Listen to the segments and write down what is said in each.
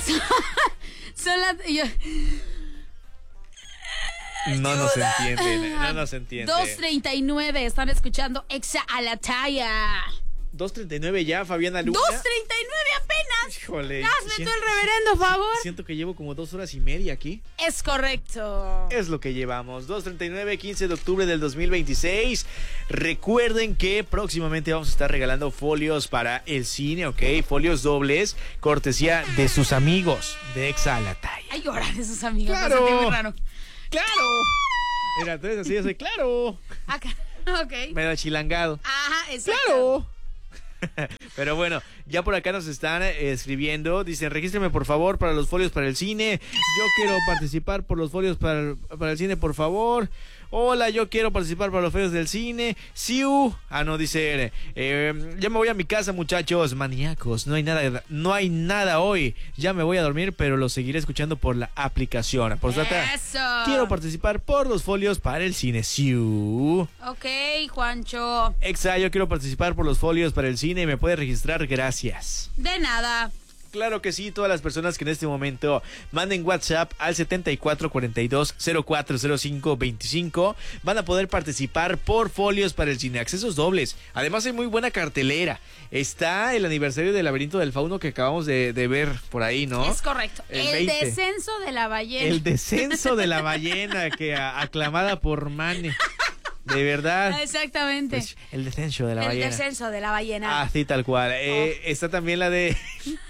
Son las... No nos entienden, no nos entienden. 2:39, están escuchando Exa a la talla. 2:39 ya, Fabiana Luna. 2:39 apenas. Híjole. Hazme tú el reverendo favor. Siento que llevo como 2 horas y media aquí. Es correcto. Es lo que llevamos. 2:39, 15 de octubre del 2026. Recuerden que próximamente vamos a estar regalando folios para el cine, ¿ok? Folios dobles, cortesía de sus amigos de Exa a la talla. Ay, llorar de sus amigos. ¡Claro! Me sentí muy raro. ¡Claro! Mira, entonces así yo soy, ¡claro! Acá, ok. Medio chilangado. Ajá, exacto. ¡Claro! Pero bueno, ya por acá nos están escribiendo. Dicen, regístreme por favor para los folios para el cine. Yo quiero participar por los folios para el cine, por favor. Hola, yo quiero participar para los folios del cine. Siu. No, dice, ya me voy a mi casa, muchachos. Maníacos, no hay nada hoy. Ya me voy a dormir, pero lo seguiré escuchando por la aplicación. Postdata, Eso. quiero participar por los folios para el cine. Siu. Ok, Juancho. Exa, yo quiero participar por los folios para el cine. ¿Me puede registrar? Gracias. De nada. Claro que sí, todas las personas que en este momento manden WhatsApp al 7442040525 van a poder participar por folios para el cine, accesos dobles. Además hay muy buena cartelera. Está el aniversario del Laberinto del Fauno que acabamos de ver por ahí, ¿no? Es correcto. El descenso de la ballena. El descenso de la ballena que aclamada por Mane. De verdad. Exactamente. Pues, el descenso de la ballena. El descenso de la ballena. Ah, sí, tal cual. Está también la de...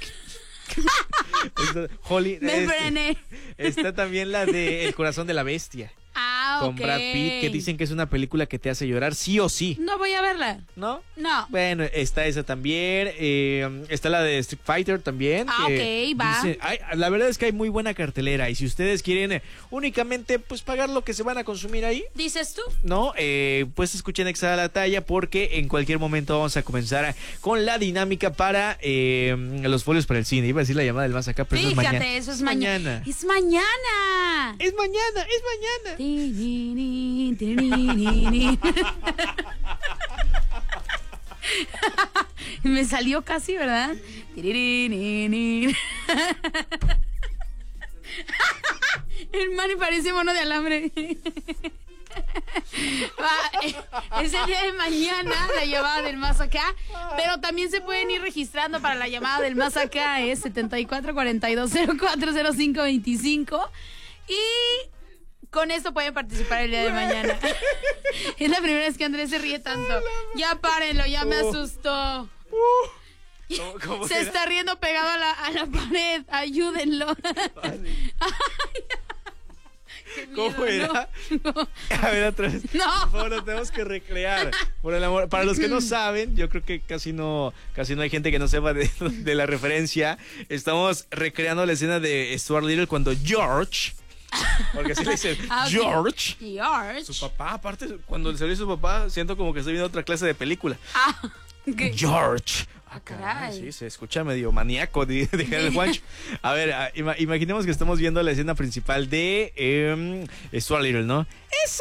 Holly, Me frené. Está también la de El corazón de la bestia. Con ok. Brad Pitt, que dicen que es una película que te hace llorar sí o sí. No voy a verla. ¿No? No. Bueno, está esa también. Está la de Street Fighter también. Ok, va. La verdad es que hay muy buena cartelera. Y si ustedes quieren únicamente pues pagar lo que se van a consumir ahí, ¿Dices tú? ¿no? Pues escuchen Exa a la talla, porque en cualquier momento vamos a comenzar con la dinámica para los folios para el cine. Iba a decir la llamada del más acá, pero Fíjate, eso es mañana. eso es mañana. Es mañana. Es mañana, es mañana. Me salió casi, ¿verdad? El Manny parece mono de alambre. Es el día de mañana la llamada del más acá, pero también se pueden ir registrando para la llamada del más acá. Es 7442040525 y con esto pueden participar el día de mañana. Es la primera vez que Andrés se ríe tanto. Ya párenlo, ya me asustó. ¿Cómo Se era? está riendo pegado a la pared. Ayúdenlo. ¿Cómo era? No. A ver, otra vez. No. Por favor, lo tenemos que recrear. Por el amor. Para los que no saben, yo creo que casi no hay gente que no sepa de la referencia. Estamos recreando la escena de Stuart Little cuando George, porque así le dicen, George, su papá, aparte, cuando le salió su papá, siento como que estoy viendo otra clase de película. ¿Qué? George. Caray. Sí, se escucha medio maníaco de el Juancho. A ver, imaginemos que estamos viendo la escena principal de Stuart Little, ¿no? ¡Eso!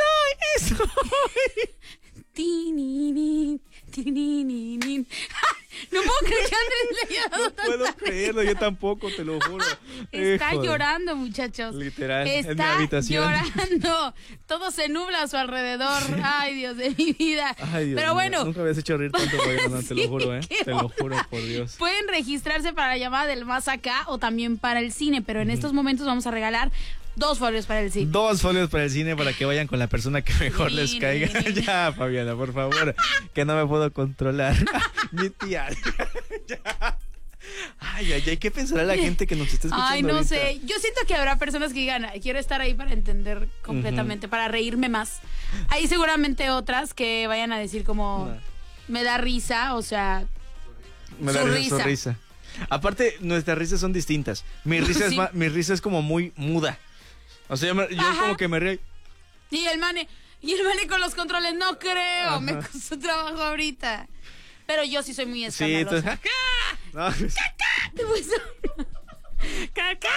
No puedo creer que Andrés le haya dado No puedo creerlo, yo tampoco, te lo juro. Está Híjole. llorando, muchachos. Literal, en mi Está habitación. llorando. Todo se nubla a su alrededor. Ay, Dios de mi vida. Ay, Dios Pero mío, bueno. nunca habías hecho reír tanto, no, te lo juro, qué te lo juro, por Dios. Pueden registrarse para la llamada del más acá o también para el cine, pero en estos momentos vamos a regalar 2 folios para el cine. 2 folios para el cine para que vayan con la persona que mejor les caiga. Ya, Fabiana, por favor, que no me puedo controlar. Mi tía. Ya. Ay, ¿qué pensará la gente que nos está escuchando? Ay, no ahorita? sé. Yo siento que habrá personas que digan, quiero estar ahí para entender completamente, para reírme más. Hay seguramente otras que vayan a decir como, No. me da risa, o sea, Me da su risa. Aparte, nuestras risas son distintas. Mi risa, Sí. mi risa es como muy muda. O sea, yo como que me río. Y el mane con los controles, no creo, Ajá. me costó trabajo ahorita. Pero yo sí soy muy Sí, escandalosa. entonces... No, Pues, ¡Caca!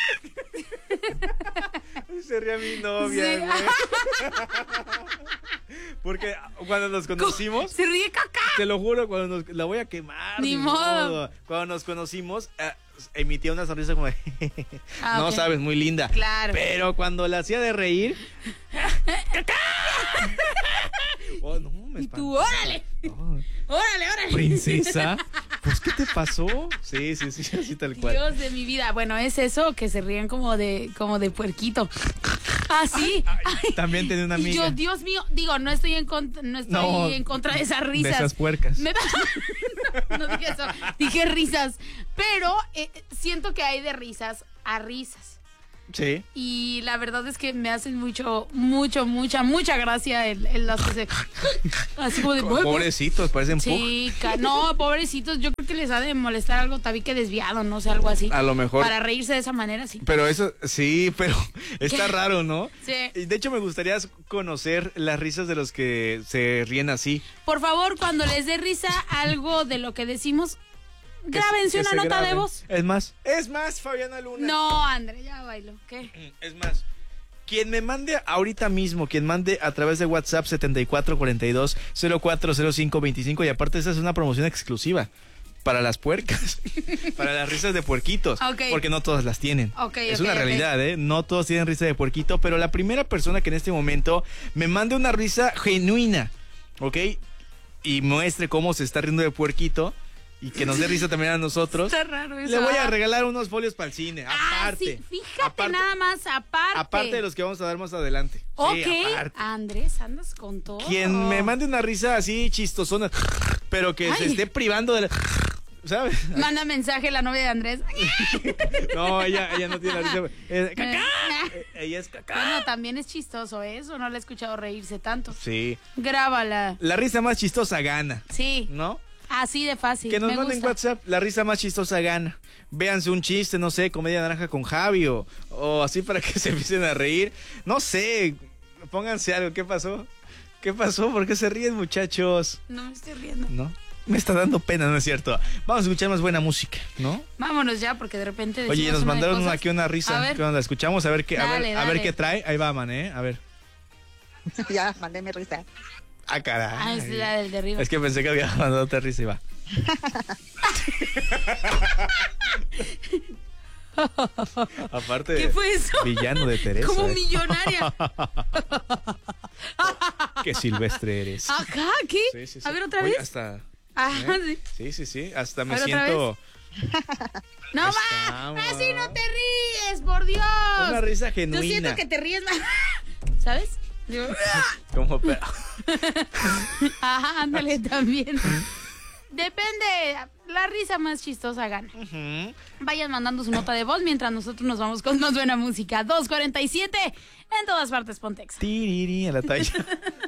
Se ríe mi novia, Sí. güey. Porque cuando nos conocimos, se ríe caca. te lo juro, la voy a quemar. Ni modo. Cuando nos conocimos, emitía una sonrisa como de... no ok. sabes, muy linda. Claro. Pero cuando la hacía de reír... oh, no, me Y tú, espantó. órale, No. órale. Princesa, pues ¿qué te pasó? Sí, así tal cual. Dios de mi vida. Bueno, es eso, que se ríen como de puerquito. Así. También tenía una Y amiga. yo, Dios mío, digo, no estoy en contra de esas risas. De esas puercas. No dije eso, dije risas. Pero siento que hay de risas a risas. Sí. Y la verdad es que me hacen mucha gracia el las que se... Así como de... Pobrecitos, parecen pug. Sí, no, pobrecitos, yo creo que les ha de molestar algo tabique desviado, no sé, algo así. A lo mejor. Para reírse de esa manera, sí. Pero eso, sí, pero está ¿Qué? raro, ¿no? Sí. Y de hecho me gustaría conocer las risas de los que se ríen así. Por favor, cuando les dé risa algo de lo que decimos, Que grábense una se nota de graben. voz. Es más, Fabiana Luna. No, André, ya bailo. ¿Qué? Es más, quien me mande ahorita mismo, quien mande a través de WhatsApp 7442-040525, y aparte esa es una promoción exclusiva para las puercas, para las risas de puerquitos, Ok. porque no todas las tienen. Ok, es ok, una ok. realidad, ¿eh? No todos tienen risa de puerquito, pero la primera persona que en este momento me mande una risa genuina, ¿ok? Y muestre cómo se está riendo de puerquito y que nos dé risa también a nosotros. Está raro eso. Le voy a regalar unos folios para el cine, aparte. Sí, fíjate Aparte- nada más, aparte. Aparte de los que vamos a dar más adelante. Ok, Sí, aparte. Andrés, andas con todo. Quien me mande una risa así chistosona, pero que se Ay. esté privando de la... ¿Sabes? Manda mensaje la novia de Andrés. No, ella no tiene la risa. ¡Cacá! Ella es cacá. Bueno, también es chistoso eso, no la he escuchado reírse tanto. Sí. Grábala. La risa más chistosa gana, Sí, ¿no? así de fácil. Que nos me manden gusta. WhatsApp, la risa más chistosa gana. Véanse un chiste, no sé, comedia naranja con Javi o así para que se empiecen a reír. No sé, pónganse algo. ¿Qué pasó? ¿Qué pasó? ¿Por qué se ríen, muchachos? No me estoy riendo. ¿No? Me está dando pena, ¿no es cierto? Vamos a escuchar más buena música, ¿no? Vámonos ya, porque de repente Oye, decimos nos una de mandaron cosas. aquí una risa. A ver. ¿Qué onda? Escuchamos a ver qué, Dale, a ver dale. qué trae. Ahí va, man, A ver. Ya, mandé mi risa. Ah, caray. Ah, es la del de arriba. Es que pensé que había mandado otra risa y va. Aparte ¿Qué fue eso? villano de Teresa. Como ¿eh? millonaria. Qué silvestre eres. Ajá, ¿qué? Sí, sí, sí. A ver, otra Oye, vez. hasta... Ajá, ¿eh? sí. Sí. Hasta me A ver, ¿otra siento... No Ahí va, estamos. así no te ríes, por Dios. Una risa Yo genuina. siento que te ríes más. ¿Sabes? Digo, Como pero... ajá, ándale también. Depende, la risa más chistosa gana. Vayan mandando su nota de voz mientras nosotros nos vamos con más buena música. 2:47 en todas partes, Pontex. Tiriri a la talla.